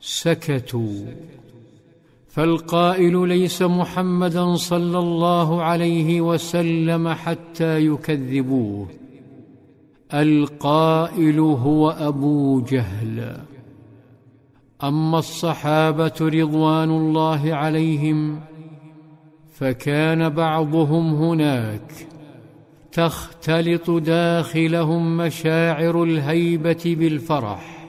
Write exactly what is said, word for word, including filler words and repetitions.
سكتوا. فالقائل ليس محمدا صلى الله عليه وسلم حتى يكذبوه، القائل هو أبو جهل. أما الصحابة رضوان الله عليهم فكان بعضهم هناك تختلط داخلهم مشاعر الهيبة بالفرح،